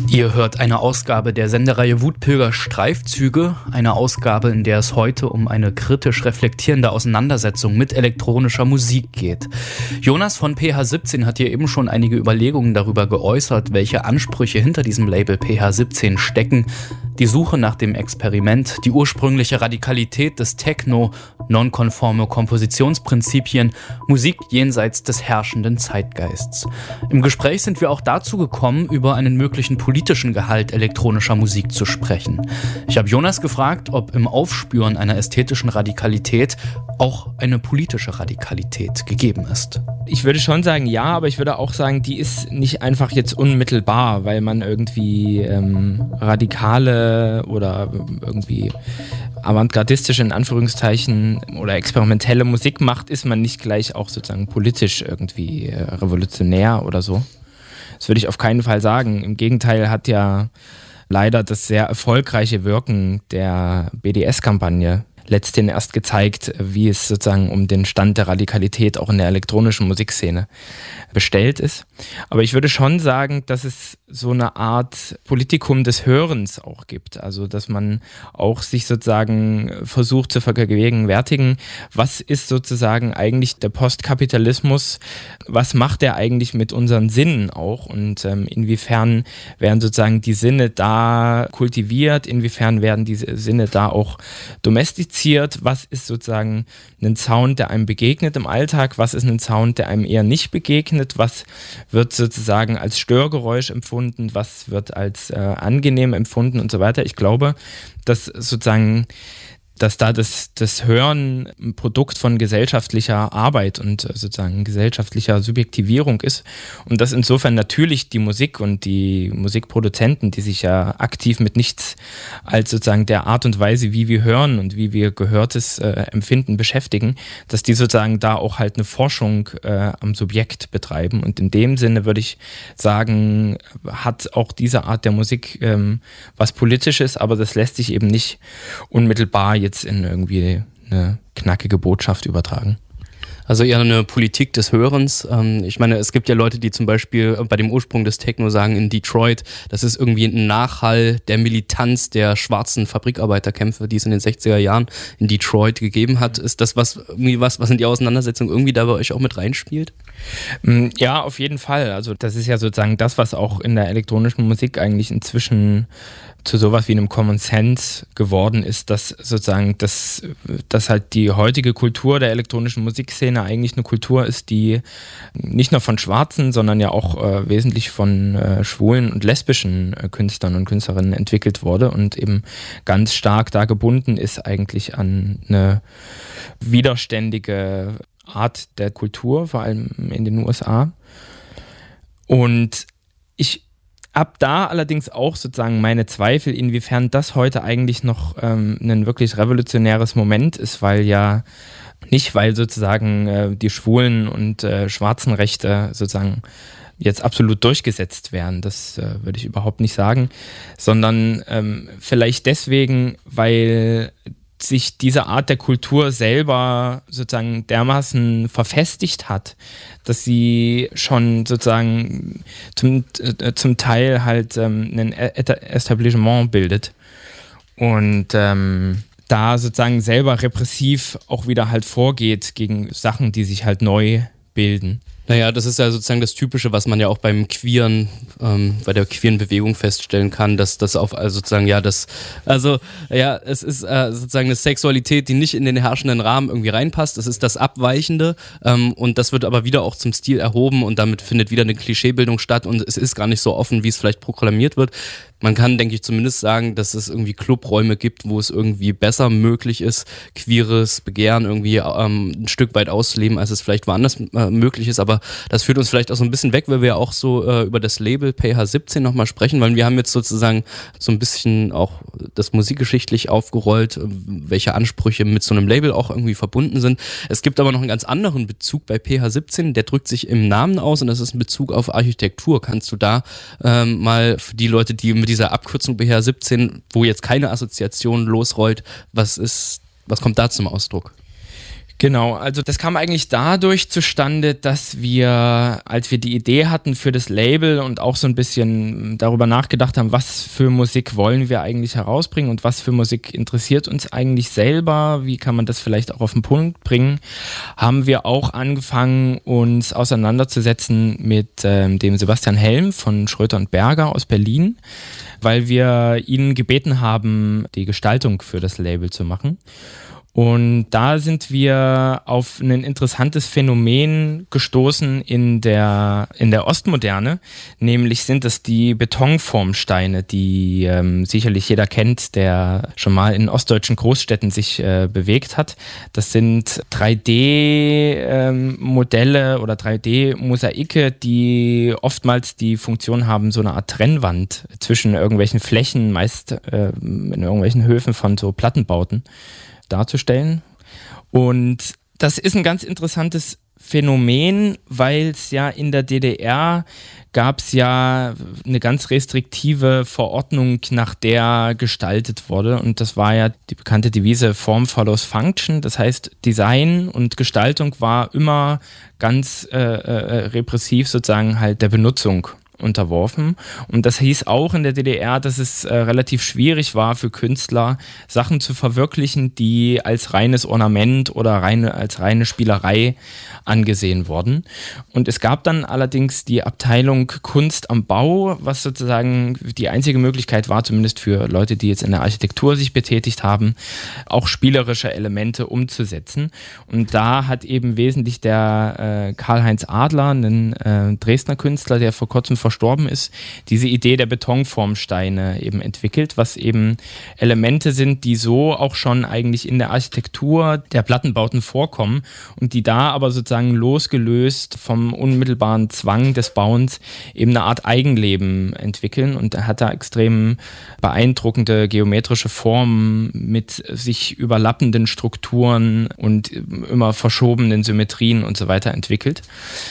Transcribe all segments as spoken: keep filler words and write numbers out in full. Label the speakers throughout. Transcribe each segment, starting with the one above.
Speaker 1: Ihr hört eine Ausgabe der Sendereihe Wutpilger Streifzüge, eine Ausgabe, in der es heute um eine kritisch reflektierende Auseinandersetzung mit elektronischer Musik geht. Jonas von P H siebzehn hat hier eben schon einige Überlegungen darüber geäußert, welche Ansprüche hinter diesem Label P H siebzehn stecken. Die Suche nach dem Experiment, die ursprüngliche Radikalität des Techno, nonkonforme Kompositionsprinzipien, Musik jenseits des herrschenden Zeitgeists. Im Gespräch sind wir auch dazu gekommen, über einen möglichen politischen Gehalt elektronischer Musik zu sprechen. Ich habe Jonas gefragt, ob im Aufspüren einer ästhetischen Radikalität auch eine politische Radikalität gegeben ist.
Speaker 2: Ich würde schon sagen, ja, aber ich würde auch sagen, die ist nicht einfach jetzt unmittelbar, weil man irgendwie ähm, radikale oder irgendwie avantgardistische in Anführungszeichen oder experimentelle Musik macht, ist man nicht gleich auch sozusagen politisch irgendwie äh, revolutionär oder so. Das würde ich auf keinen Fall sagen. Im Gegenteil hat ja leider das sehr erfolgreiche Wirken der B D S-Kampagne letzthin erst gezeigt, wie es sozusagen um den Stand der Radikalität auch in der elektronischen Musikszene bestellt ist. Aber ich würde schon sagen, dass es so eine Art Politikum des Hörens auch gibt. Also, dass man auch sich sozusagen versucht zu vergegenwärtigen, was ist sozusagen eigentlich der Postkapitalismus, was macht der eigentlich mit unseren Sinnen auch und ähm, inwiefern werden sozusagen die Sinne da kultiviert, inwiefern werden diese Sinne da auch domestiziert. Was ist sozusagen ein Sound, der einem begegnet im Alltag? Was ist ein Sound, der einem eher nicht begegnet? Was wird sozusagen als Störgeräusch empfunden? Was wird als äh, angenehm empfunden und so weiter? Ich glaube, dass sozusagen dass da das, das Hören ein Produkt von gesellschaftlicher Arbeit und sozusagen gesellschaftlicher Subjektivierung ist und dass insofern natürlich die Musik und die Musikproduzenten, die sich ja aktiv mit nichts als sozusagen der Art und Weise, wie wir hören und wie wir Gehörtes äh, empfinden, beschäftigen, dass die sozusagen da auch halt eine Forschung äh, am Subjekt betreiben und in dem Sinne würde ich sagen, hat auch diese Art der Musik ähm, was Politisches, aber das lässt sich eben nicht unmittelbar jetzt jetzt in irgendwie eine knackige Botschaft übertragen.
Speaker 1: Also eher eine Politik des Hörens. Ich meine, es gibt ja Leute, die zum Beispiel bei dem Ursprung des Techno sagen, in Detroit, das ist irgendwie ein Nachhall der Militanz der schwarzen Fabrikarbeiterkämpfe, die es in den sechziger Jahren in Detroit gegeben hat. Ist das was, irgendwie was, was in die Auseinandersetzung irgendwie da bei euch auch mit reinspielt?
Speaker 2: Ja, auf jeden Fall. Also das ist ja sozusagen das, was auch in der elektronischen Musik eigentlich inzwischen zu sowas wie einem Common Sense geworden ist, dass sozusagen das, dass halt die heutige Kultur der elektronischen Musikszene eigentlich eine Kultur ist, die nicht nur von Schwarzen, sondern ja auch äh, wesentlich von äh, schwulen und lesbischen äh, Künstlern und Künstlerinnen entwickelt wurde und eben ganz stark da gebunden ist eigentlich an eine widerständige Art der Kultur, vor allem in den U S A. Und ich habe da allerdings auch sozusagen meine Zweifel, inwiefern das heute eigentlich noch ähm, ein wirklich revolutionäres Moment ist, weil ja nicht, weil sozusagen äh, die schwulen und äh, schwarzen Rechte sozusagen jetzt absolut durchgesetzt werden, das äh, würde ich überhaupt nicht sagen, sondern ähm, vielleicht deswegen, weil sich diese Art der Kultur selber sozusagen dermaßen verfestigt hat, dass sie schon sozusagen zum, äh, zum Teil halt ähm, ein Etablissement bildet und ähm, da sozusagen selber repressiv auch wieder halt vorgeht gegen Sachen, die sich halt neu bilden.
Speaker 1: Naja, das ist ja sozusagen das Typische, was man ja auch beim Queeren, ähm, bei der queeren Bewegung feststellen kann, dass das auf also sozusagen, ja, das, also, ja, es ist äh, sozusagen eine Sexualität, die nicht in den herrschenden Rahmen irgendwie reinpasst, es ist das Abweichende ähm, und das wird aber wieder auch zum Stil erhoben und damit findet wieder eine Klischeebildung statt und es ist gar nicht so offen, wie es vielleicht proklamiert wird. Man kann, denke ich, zumindest sagen, dass es irgendwie Clubräume gibt, wo es irgendwie besser möglich ist, queeres Begehren irgendwie ähm, ein Stück weit auszuleben, als es vielleicht woanders äh, möglich ist. Aber das führt uns vielleicht auch so ein bisschen weg, weil wir ja auch so äh, über das Label P H siebzehn nochmal sprechen, weil wir haben jetzt sozusagen so ein bisschen auch das musikgeschichtlich aufgerollt, welche Ansprüche mit so einem Label auch irgendwie verbunden sind. Es gibt aber noch einen ganz anderen Bezug bei P H siebzehn, der drückt sich im Namen aus und das ist ein Bezug auf Architektur. Kannst du da ähm, mal für die Leute, die mit dieser Abkürzung P H siebzehn, wo jetzt keine Assoziation losrollt, was ist, was kommt da zum Ausdruck?
Speaker 2: Genau, also das kam eigentlich dadurch zustande, dass wir, als wir die Idee hatten für das Label und auch so ein bisschen darüber nachgedacht haben, was für Musik wollen wir eigentlich herausbringen und was für Musik interessiert uns eigentlich selber, wie kann man das vielleicht auch auf den Punkt bringen, haben wir auch angefangen, uns auseinanderzusetzen mit ähm, dem Sebastian Helm von Schröter und Berger aus Berlin, weil wir ihn gebeten haben, die Gestaltung für das Label zu machen. Und da sind wir auf ein interessantes Phänomen gestoßen in der, in der Ostmoderne, nämlich sind es die Betonformsteine, die ähm, sicherlich jeder kennt, der schon mal in ostdeutschen Großstädten sich äh, bewegt hat. Das sind drei D-Modelle ähm, oder drei D-Mosaike, die oftmals die Funktion haben, so eine Art Trennwand zwischen irgendwelchen Flächen, meist äh, in irgendwelchen Höfen von so Plattenbauten darzustellen. Und das ist ein ganz interessantes Phänomen, weil es ja in der D D R gab es ja eine ganz restriktive Verordnung, nach der gestaltet wurde. Und das war ja die bekannte Devise Form follows Function. Das heißt, Design und Gestaltung war immer ganz äh, äh, repressiv sozusagen halt der Benutzung unterworfen. Und das hieß auch in der D D R, dass es äh, relativ schwierig war für Künstler, Sachen zu verwirklichen, die als reines Ornament oder reine, als reine Spielerei angesehen wurden. Und es gab dann allerdings die Abteilung Kunst am Bau, was sozusagen die einzige Möglichkeit war, zumindest für Leute, die jetzt in der Architektur sich betätigt haben, auch spielerische Elemente umzusetzen. Und da hat eben wesentlich der äh, Karl-Heinz Adler, ein äh, Dresdner Künstler, der vor kurzem verstorben ist, diese Idee der Betonformsteine eben entwickelt, was eben Elemente sind, die so auch schon eigentlich in der Architektur der Plattenbauten vorkommen und die da aber sozusagen losgelöst vom unmittelbaren Zwang des Bauens eben eine Art Eigenleben entwickeln, und er hat da extrem beeindruckende geometrische Formen mit sich überlappenden Strukturen und immer verschobenen Symmetrien und so weiter entwickelt.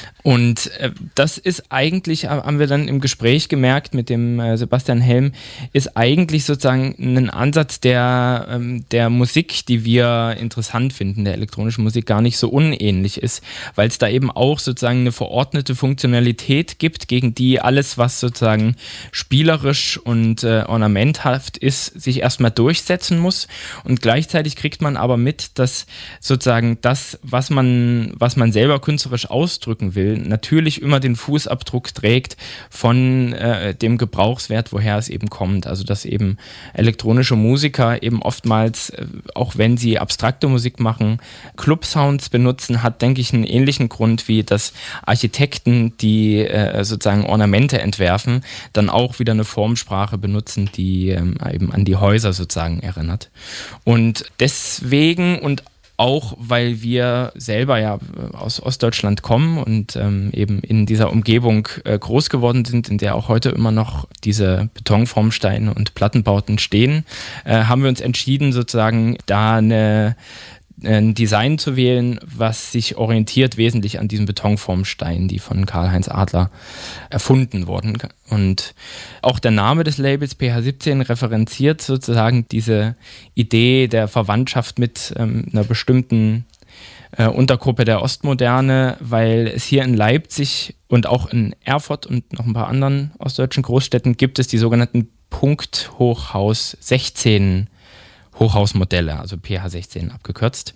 Speaker 2: Und äh, das ist eigentlich, haben wir dann im Gespräch gemerkt mit dem äh, Sebastian Helm, ist eigentlich sozusagen ein Ansatz der, ähm, der Musik, die wir interessant finden, der elektronischen Musik, gar nicht so unähnlich ist, weil es da eben auch sozusagen eine verordnete Funktionalität gibt, gegen die alles, was sozusagen spielerisch und äh, ornamenthaft ist, sich erstmal durchsetzen muss. Und gleichzeitig kriegt man aber mit, dass sozusagen das, was man, was man selber künstlerisch ausdrücken will, natürlich immer den Fußabdruck trägt von äh, dem Gebrauchswert, woher es eben kommt. Also dass eben elektronische Musiker eben oftmals, äh, auch wenn sie abstrakte Musik machen, Club-Sounds benutzen, hat, denke ich, einen ähnlichen Grund, wie dass Architekten, die äh, sozusagen Ornamente entwerfen, dann auch wieder eine Formsprache benutzen, die ähm, eben an die Häuser sozusagen erinnert. Und deswegen und auch weil wir selber ja aus Ostdeutschland kommen und ähm, eben in dieser Umgebung äh, groß geworden sind, in der auch heute immer noch diese Betonformsteine und Plattenbauten stehen, äh, haben wir uns entschieden, sozusagen da eine ein Design zu wählen, was sich orientiert wesentlich an diesen Betonformsteinen, die von Karl-Heinz Adler erfunden wurden. Und auch der Name des Labels P H siebzehn referenziert sozusagen diese Idee der Verwandtschaft mit ähm, einer bestimmten äh, Untergruppe der Ostmoderne, weil es hier in Leipzig und auch in Erfurt und noch ein paar anderen ostdeutschen Großstädten gibt es die sogenannten Punkthochhaus sechzehn Hochhausmodelle, also P H sechzehn abgekürzt,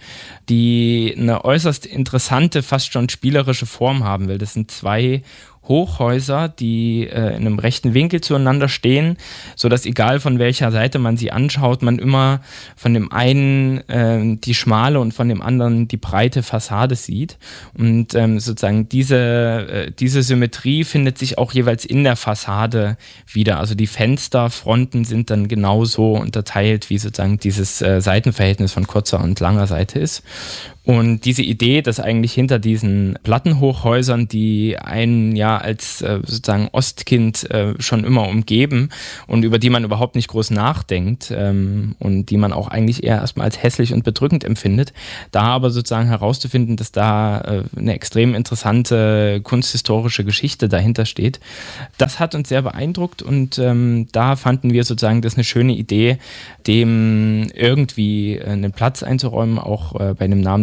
Speaker 2: die eine äußerst interessante, fast schon spielerische Form haben will. Das sind zwei Hochhäuser, die äh, in einem rechten Winkel zueinander stehen, sodass egal von welcher Seite man sie anschaut, man immer von dem einen äh, die schmale und von dem anderen die breite Fassade sieht. Und ähm, sozusagen diese, äh, diese Symmetrie findet sich auch jeweils in der Fassade wieder. Also die Fensterfronten sind dann genauso unterteilt, wie sozusagen dieses äh, Seitenverhältnis von kurzer und langer Seite ist. Und diese Idee, dass eigentlich hinter diesen Plattenhochhäusern, die einen ja als äh, sozusagen Ostkind äh, schon immer umgeben und über die man überhaupt nicht groß nachdenkt ähm, und die man auch eigentlich eher erstmal als hässlich und bedrückend empfindet, da aber sozusagen herauszufinden, dass da äh, eine extrem interessante kunsthistorische Geschichte dahinter steht, das hat uns sehr beeindruckt, und ähm, da fanden wir sozusagen das eine schöne Idee, dem irgendwie äh, einen Platz einzuräumen, auch äh, bei dem Namen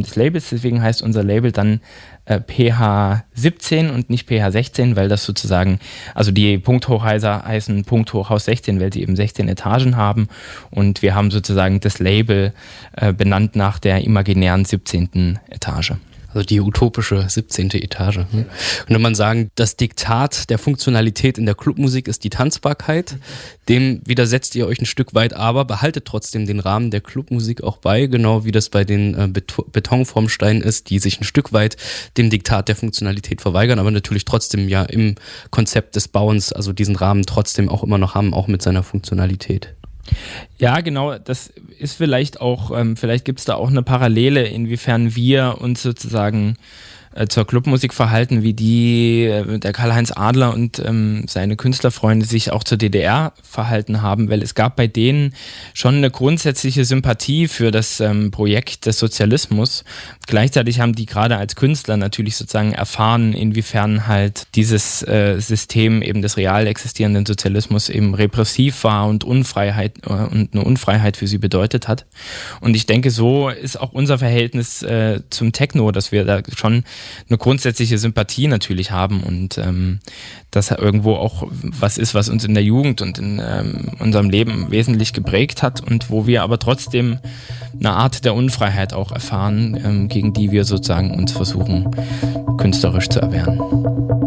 Speaker 2: des Labels. Deswegen heißt unser Label dann äh, P H siebzehn und nicht P H sechzehn, weil das sozusagen, also die Punkthochhäuser heißen Punkthochhaus sechzehn, weil sie eben sechzehn Etagen haben. Und wir haben sozusagen das Label äh, benannt nach der imaginären siebzehnten Etage.
Speaker 1: Also die utopische siebzehnte Etage. Hm? Könnte man sagen, das Diktat der Funktionalität in der Clubmusik ist die Tanzbarkeit. Dem widersetzt ihr euch ein Stück weit, aber behaltet trotzdem den Rahmen der Clubmusik auch bei, genau wie das bei den äh, Bet- Betonformsteinen ist, die sich ein Stück weit dem Diktat der Funktionalität verweigern, aber natürlich trotzdem ja im Konzept des Bauens, also diesen Rahmen trotzdem auch immer noch haben, auch mit seiner Funktionalität.
Speaker 2: Ja, genau, das ist vielleicht auch, ähm, vielleicht gibt es da auch eine Parallele, inwiefern wir uns sozusagen äh, zur Clubmusik verhalten, wie die, äh, der Karl-Heinz Adler und ähm, seine Künstlerfreunde sich auch zur D D R verhalten haben, weil es gab bei denen schon eine grundsätzliche Sympathie für das ähm, Projekt des Sozialismus. Gleichzeitig haben die gerade als Künstler natürlich sozusagen erfahren, inwiefern halt dieses äh, System eben des real existierenden Sozialismus eben repressiv war und Unfreiheit äh, und eine Unfreiheit für sie bedeutet hat. Und ich denke, so ist auch unser Verhältnis äh, zum Techno, dass wir da schon eine grundsätzliche Sympathie natürlich haben und ähm, das irgendwo auch was ist, was uns in der Jugend und in ähm, unserem Leben wesentlich geprägt hat und wo wir aber trotzdem eine Art der Unfreiheit auch erfahren, ähm, gegen die wir sozusagen uns versuchen, künstlerisch zu erwehren.